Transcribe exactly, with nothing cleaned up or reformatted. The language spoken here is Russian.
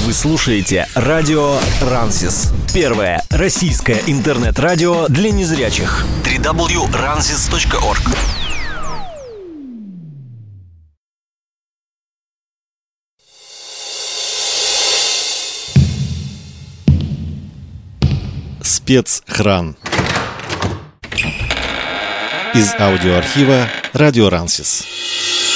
Вы слушаете радио Рансис. Первое российское интернет-радио для незрячих. дабл ю дабл ю дабл ю точка рансис точка орг. Спецхран. Из аудиоархива радио Рансис.